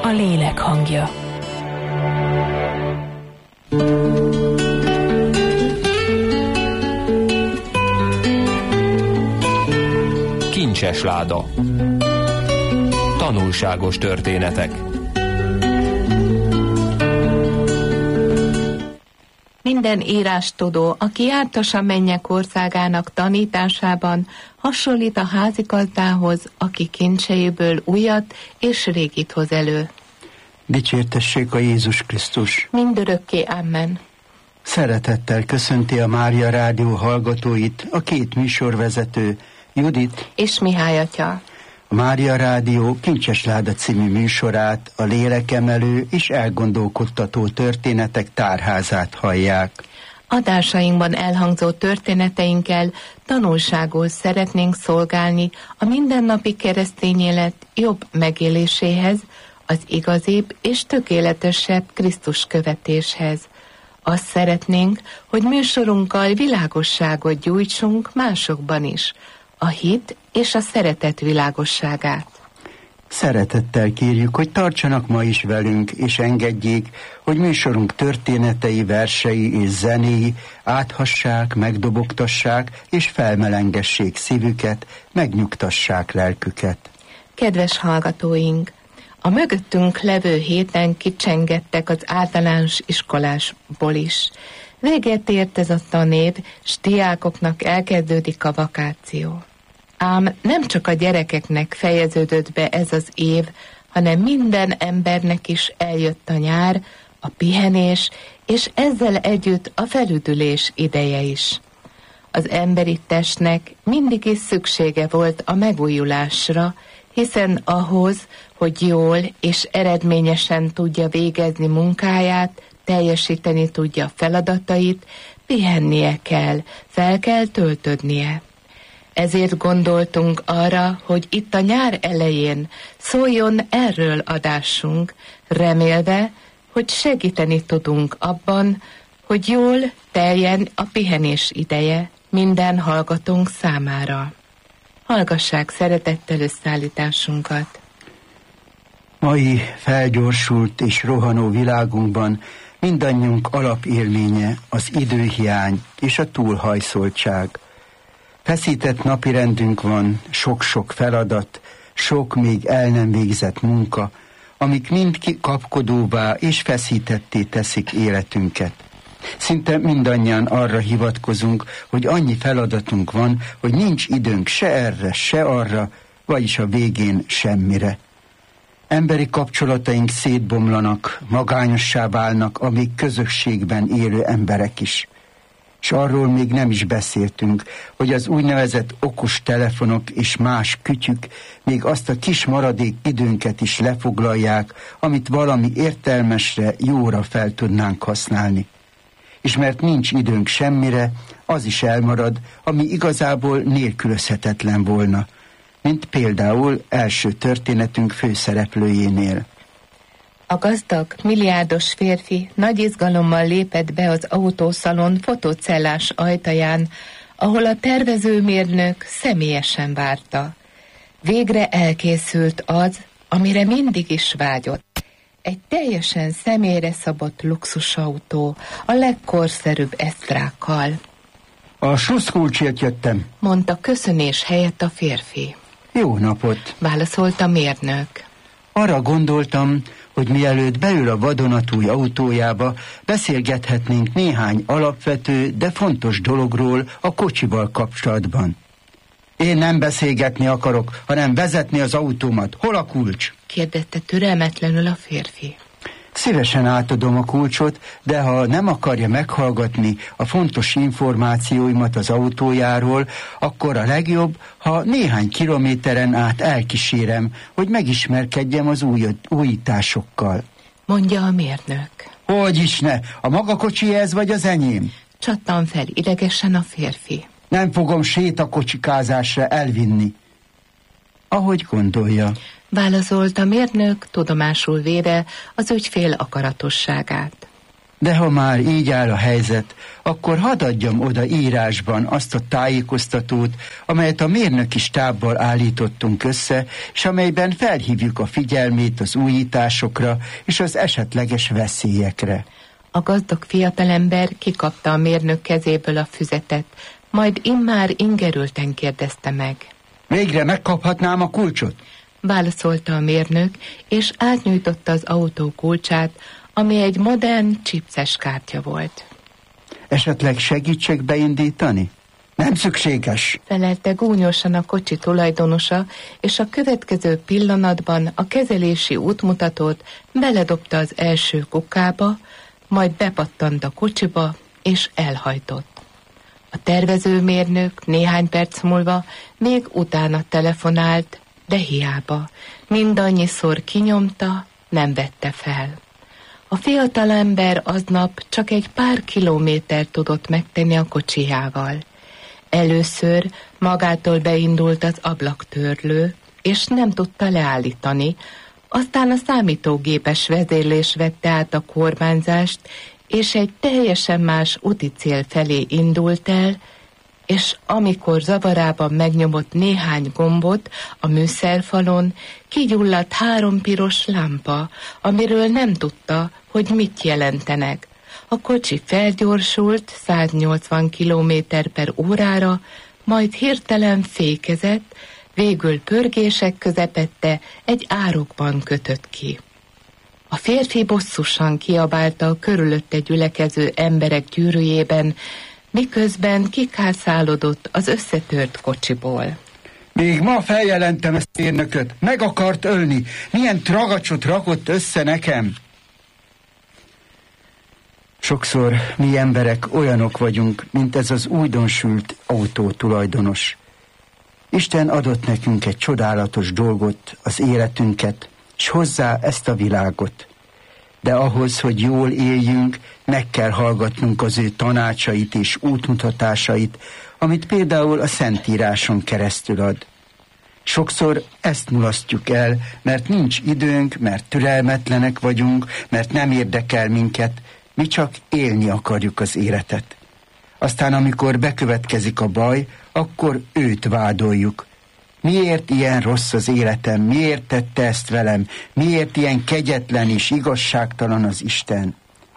a lélek hangja. Kincses láda. Tanulságos történetek. Minden írástudó, aki jártas a mennyek országának tanításában, hasonlít a házigazdához, aki kincseiből újat és régit hoz elő. Dicsértessék a Jézus Krisztus! Mindörökké, amen. Szeretettel köszönti a Mária Rádió hallgatóit a két műsorvezető, Judit és Mihály atya. A Mária Rádió Kincses Láda című műsorát, a lélekemelő és elgondolkodtató történetek tárházát hallják. Adásainkban elhangzó történeteinkkel tanulságul szeretnénk szolgálni a mindennapi keresztény élet jobb megéléséhez, az igazibb és tökéletesebb Krisztus követéshez. Azt szeretnénk, hogy műsorunkkal világosságot gyújtsunk másokban is, a hit és a szeretet világosságát. Szeretettel kérjük, hogy tartsanak ma is velünk, és engedjék, hogy műsorunk történetei, versei és zenéi áthassák, megdobogtassák és felmelengessék szívüket, megnyugtassák lelküket. Kedves hallgatóink! A mögöttünk levő héten kicsengettek az általános iskolásból is. Véget ért ez a tanév, s diákoknak elkezdődik a vakáció. Ám nem csak a gyerekeknek fejeződött be ez az év, hanem minden embernek is eljött a nyár, a pihenés, és ezzel együtt a felüdülés ideje is. Az emberi testnek mindig is szüksége volt a megújulásra, hiszen ahhoz, hogy jól és eredményesen tudja végezni munkáját, teljesíteni tudja feladatait, pihennie kell, fel kell töltödnie. Ezért gondoltunk arra, hogy itt a nyár elején szóljon erről adásunk, remélve, hogy segíteni tudunk abban, hogy jól teljen a pihenés ideje minden hallgatónk számára. Hallgassák szeretettel összeállításunkat. Mai felgyorsult és rohanó világunkban mindannyiunk alapélménye az időhiány és a túlhajszoltság. Feszített napirendünk van, sok-sok feladat, sok még el nem végzett munka, amik mind kapkodóvá és feszítetté teszik életünket. Szinte mindannyian arra hivatkozunk, hogy annyi feladatunk van, hogy nincs időnk se erre, se arra, vagyis a végén semmire. Emberi kapcsolataink szétbomlanak, magányossá válnak a még közösségben élő emberek is. És arról még nem is beszéltünk, hogy az úgynevezett okos telefonok és más kütyük még azt a kis maradék időnket is lefoglalják, amit valami értelmesre, jóra fel tudnánk használni. És mert nincs időnk semmire, az is elmarad, ami igazából nélkülözhetetlen volna, mint például első történetünk főszereplőjénél. A gazdag, milliárdos férfi nagy izgalommal lépett be az autószalon fotocellás ajtaján, ahol a tervezőmérnök személyesen várta. Végre elkészült az, amire mindig is vágyott. Egy teljesen személyre szabott luxusautó, a legkorszerűbb esztrákkal. A sluszkulcsért jöttem, mondta köszönés helyett a férfi. Jó napot, válaszolt a mérnök. Arra gondoltam, hogy mielőtt beül a vadonatúj autójába, beszélgethetnénk néhány alapvető, de fontos dologról a kocsival kapcsolatban. Én nem beszélgetni akarok, hanem vezetni az autómat. Hol a kulcs? kérdezte türelmetlenül a férfi. Szívesen átadom a kulcsot, de ha nem akarja meghallgatni a fontos információimat az autójáról, akkor a legjobb, ha néhány kilométeren át elkísérem, hogy megismerkedjem az újításokkal. Mondja a mérnök. Hogyis ne? A maga kocsi ez vagy az enyém? Csattan fel idegesen a férfi. Nem fogom sétakocsikázásra elvinni. Ahogy gondolja, válaszolt a mérnök, tudomásul véve az ügyfél akaratosságát. De ha már így áll a helyzet, akkor hadd adjam oda írásban azt a tájékoztatót, amelyet a mérnöki stábbal állítottunk össze, és amelyben felhívjuk a figyelmét az újításokra és az esetleges veszélyekre. A gazdag fiatalember kikapta a mérnök kezéből a füzetet, majd immár ingerülten kérdezte meg. Végre megkaphatnám a kulcsot? Válaszolta a mérnök, és átnyújtotta az autó kulcsát, ami egy modern, chipses kártya volt. Esetleg segítsek beindítani? Nem szükséges, felelte gúnyosan a kocsi tulajdonosa, és a következő pillanatban a kezelési útmutatót beledobta az első kukába, majd bepattant a kocsiba, és elhajtott. A tervezőmérnök néhány perc múlva még utána telefonált, de hiába. Mindannyiszor kinyomta, nem vette fel. A fiatalember aznap csak egy pár kilométert tudott megtenni a kocsijával. Először magától beindult az ablaktörlő, és nem tudta leállítani, aztán a számítógépes vezérlés vette át a kormányzást, és egy teljesen más úti cél felé indult el, és amikor zavarában megnyomott néhány gombot a műszerfalon, kigyulladt 3 piros lámpa, amiről nem tudta, hogy mit jelentenek. A kocsi felgyorsult 180 km/h, majd hirtelen fékezett, végül pörgések közepette egy árokban kötött ki. A férfi bosszusan kiabálta a körülötte gyülekező emberek gyűrűjében, miközben kikászálodott az összetört kocsiból. Még ma feljelentem ezt a mérnököt. Meg akart ölni. Milyen tragacsot rakott össze nekem. Sokszor mi emberek olyanok vagyunk, mint ez az újdonsült autó tulajdonos. Isten adott nekünk egy csodálatos dolgot, az életünket, és hozzá ezt a világot. De ahhoz, hogy jól éljünk, meg kell hallgatnunk az ő tanácsait és útmutatásait, amit például a Szentíráson keresztül ad. Sokszor ezt mulasztjuk el, mert nincs időnk, mert türelmetlenek vagyunk, mert nem érdekel minket, mi csak élni akarjuk az életet. Aztán, amikor bekövetkezik a baj, akkor őt vádoljuk. Miért ilyen rossz az életem? Miért tette ezt velem? Miért ilyen kegyetlen és igazságtalan az Isten?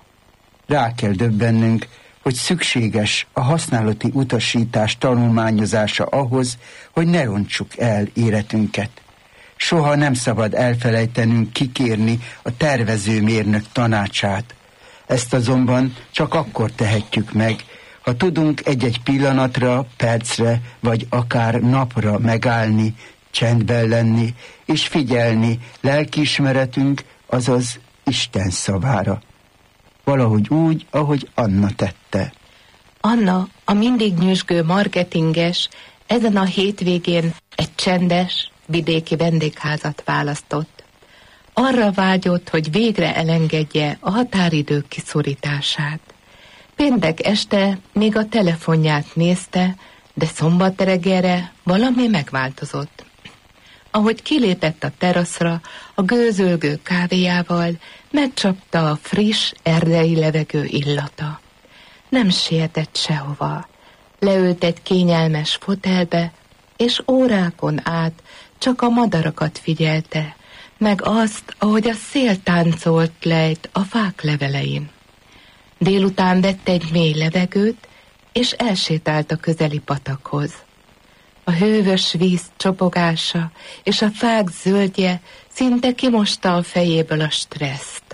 Rá kell döbbennünk, hogy szükséges a használati utasítás tanulmányozása ahhoz, hogy ne rontsuk el életünket. Soha nem szabad elfelejtenünk kikérni a tervezőmérnök tanácsát. Ezt azonban csak akkor tehetjük meg, ha tudunk egy-egy pillanatra, percre, vagy akár napra megállni, csendben lenni, és figyelni lelkiismeretünk, azaz Isten szavára. Valahogy úgy, ahogy Anna tette. Anna, a mindig nyüzsgő marketinges, ezen a hétvégén egy csendes, vidéki vendégházat választott. Arra vágyott, hogy végre elengedje a határidők kiszorítását. Péntek este még a telefonját nézte, de szombat reggelre valami megváltozott. Ahogy kilépett a teraszra, a gőzölgő kávéjával megcsapta a friss, erdei levegő illata. Nem sietett sehova. Leült egy kényelmes fotelbe, és órákon át csak a madarakat figyelte, meg azt, ahogy a szél táncolt lejt a fák levelein. Délután vett egy mély levegőt, és elsétált a közeli patakhoz. A hővös víz csopogása és a fák zöldje szinte kimosta a fejéből a stresszt.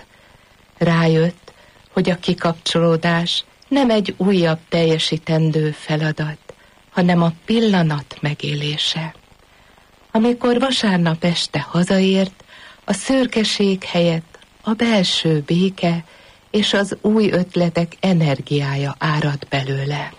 Rájött, hogy a kikapcsolódás nem egy újabb teljesítendő feladat, hanem a pillanat megélése. Amikor vasárnap este hazaért, a szürkeség helyett a belső béke és az új ötletek energiája árad belőle.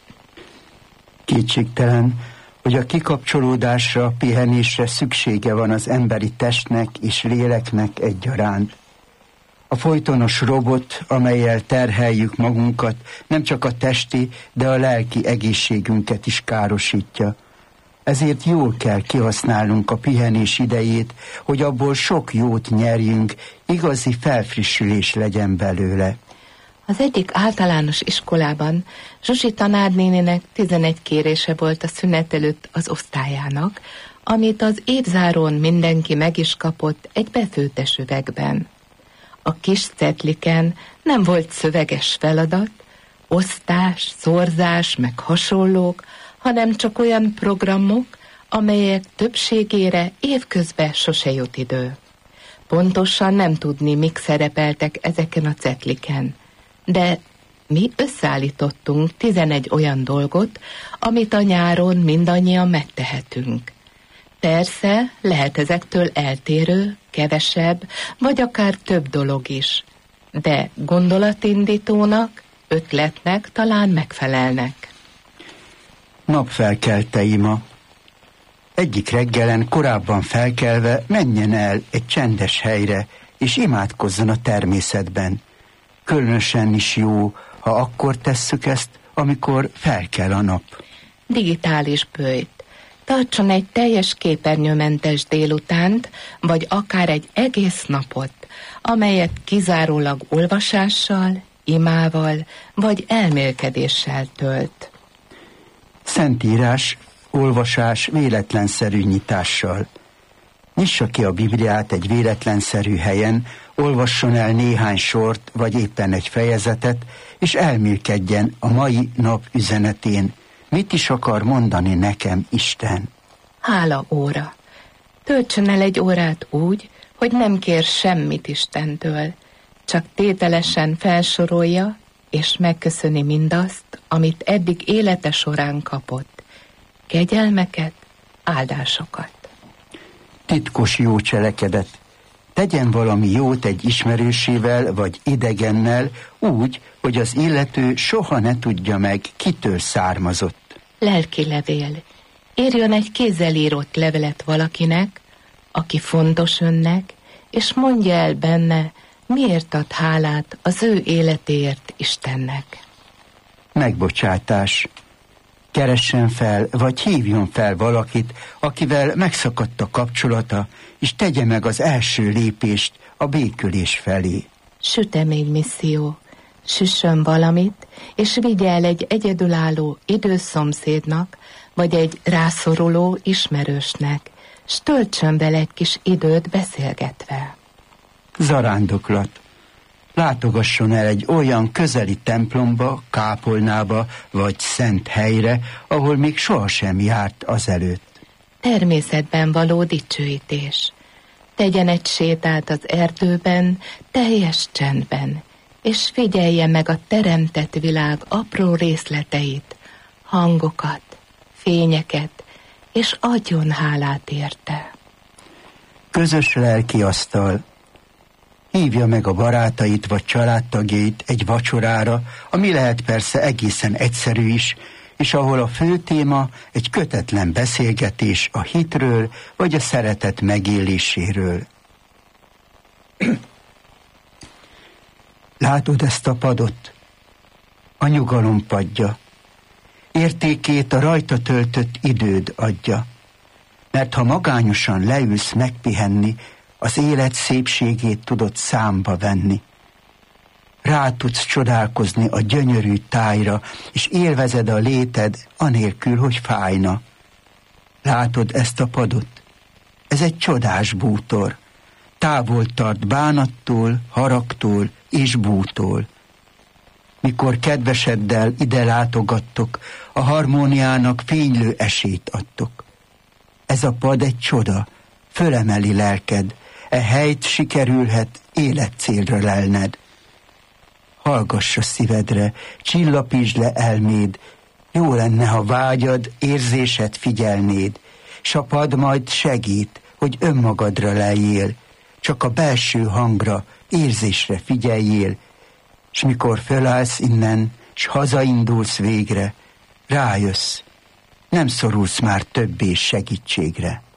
Kétségtelen, hogy a kikapcsolódásra, pihenésre szüksége van az emberi testnek és léleknek egyaránt. A folytonos robot, amellyel terheljük magunkat, nem csak a testi, de a lelki egészségünket is károsítja. Ezért jól kell kihasználnunk a pihenés idejét, hogy abból sok jót nyerjünk, igazi felfrissülés legyen belőle. Az egyik általános iskolában Zsuzsi tanárnéninek 11 kérése volt a szünet előtt az osztályának, amit az évzárón mindenki meg is kapott egy befőttes üvegben. A kis cetliken nem volt szöveges feladat, osztás, szorzás, meg hasonlók, hanem csak olyan programok, amelyek többségére évközben sose jut idő. Pontosan nem tudni, mik szerepeltek ezeken a cetliken, de mi összeállítottunk 11 olyan dolgot, amit a nyáron mindannyian megtehetünk. Persze, lehet ezektől eltérő, kevesebb, vagy akár több dolog is, de gondolatindítónak, ötletnek talán megfelelnek. Napfelkelte ima. Egyik reggelen korábban felkelve menjen el egy csendes helyre, és imádkozzon a természetben. Különösen is jó, ha akkor tesszük ezt, amikor felkel a nap. Digitális böjt. Tartson egy teljes képernyőmentes délutánt, vagy akár egy egész napot, amelyet kizárólag olvasással, imával vagy elmélkedéssel tölt. Szentírás, olvasás véletlenszerű nyitással. Nyissa ki a Bibliát egy véletlenszerű helyen, olvasson el néhány sort, vagy éppen egy fejezetet, és elmélkedjen a mai nap üzenetén. Mit is akar mondani nekem Isten? Hála óra. Töltsön el egy órát úgy, hogy nem kér semmit Istentől, csak tételesen felsorolja, és megköszöni mindazt, amit eddig élete során kapott. Kegyelmeket, áldásokat. Titkos jó cselekedet. Tegyen valami jót egy ismerősével vagy idegennel úgy, hogy az illető soha ne tudja meg, kitől származott. Lelki levél. Írjon egy kézzel írott levelet valakinek, aki fontos önnek, és mondja el benne, miért ad hálát az ő életéért Istennek. Megbocsátás. Keressen fel, vagy hívjon fel valakit, akivel megszakadt a kapcsolata, és tegye meg az első lépést a békülés felé. Süteménymisszió. Süssön valamit, és vigye el egy egyedülálló idős szomszédnak, vagy egy rászoruló ismerősnek, s töltsön vele egy kis időt beszélgetve. Zarándoklat. Látogasson el egy olyan közeli templomba, kápolnába vagy szent helyre, ahol még sohasem járt azelőtt. Természetben való dicsőítés. Tegyen egy sétát az erdőben, teljes csendben, és figyelje meg a teremtett világ apró részleteit, hangokat, fényeket, és adjon hálát érte. Közös lelki asztal. Hívja meg a barátait vagy családtagjait egy vacsorára, ami lehet persze egészen egyszerű is, és ahol a fő téma egy kötetlen beszélgetés a hitről vagy a szeretet megéléséről. Látod ezt a padot? A nyugalom padja. Értékét a rajta töltött időd adja. Mert ha magányosan leülsz megpihenni, az élet szépségét tudod számba venni. Rá tudsz csodálkozni a gyönyörű tájra, és élvezed a léted anélkül, hogy fájna. Látod ezt a padot? Ez egy csodás bútor. Távol tart bánattól, haragtól és bútól. Mikor kedveseddel ide látogattok, a harmóniának fénylő esélyt adtok. Ez a pad egy csoda, fölemeli lelked, e helyt sikerülhet életcélra lelned. Hallgass a szívedre, csillapítsd le elméd, jó lenne, ha vágyad, érzésed figyelnéd, s a pad majd segít, hogy önmagadra leljél, csak a belső hangra, érzésre figyeljél, s mikor fölállsz innen, s hazaindulsz végre, rájössz, nem szorulsz már többé segítségre.